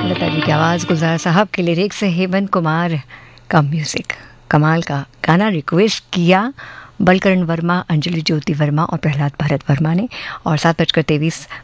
लता जी की आवाज़, गुलजार साहब के लिरिक्स से हेमंत कुमार का म्यूज़िक। कमाल का गाना रिक्वेस्ट किया बलकरण वर्मा, अंजलि ज्योति वर्मा और प्रहलाद भारत वर्मा ने। और 7:23